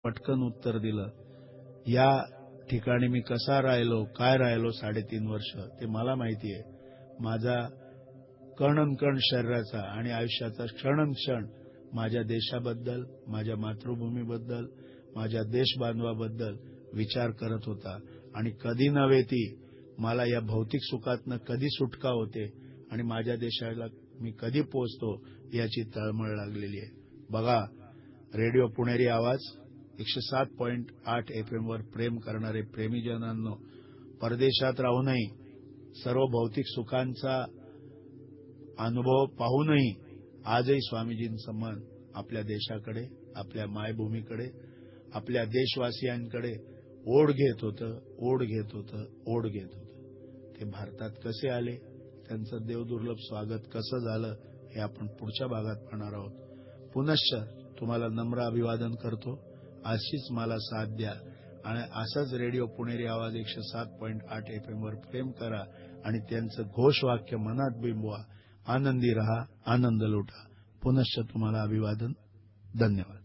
पटकन उत्तर दिलं. या ठिकाणी मी कसा राहिलो, काय राहिलो 3.5 वर्ष ते मला माहिती आहे. माझा कण शरीराचा आणि आयुष्याचा क्षण माझ्या देशाबद्दल, माझ्या मातृभूमीबद्दल, माझ्या देशबांधवाबद्दल विचार करत होता. आणि कधी नव्हे ती मला या भौतिक सुखातनं कधी सुटका होते आणि माझ्या देशाला मी कधी पोहोचतो याची तळमळ लागलेली आहे. बघा, रेडिओ पुणेरी आवाज 107.8 FM वर प्रेम करणारे प्रेमीजनांनो, परदेशात राहूनही सर्व भौतिक सुखांचा अनुभव पाहूनही आजही स्वामीजींचं मन आपल्या देशाकडे, आपल्या मायभूमीकडे, आपल्या देशवासियांकडे ओढ घेत होतं. ते भारतात कसे आले, त्यांचं देवदुर्लभ स्वागत कसं झालं हे आपण पुढच्या भागात पाहणार आहोत. पुनश्च तुम्हाला नम्र अभिवादन करतो. अशीच मला साथ द्या आणि असाच रेडिओ पुणेरी आवाज 107.8 FM वर प्रेम करा आणि त्यांचं घोषवाक्य मनात बिंबवा. आनंदी रहा, आनंद लुटा. पुनश्च तुम्हाला अभिवादन. धन्यवाद.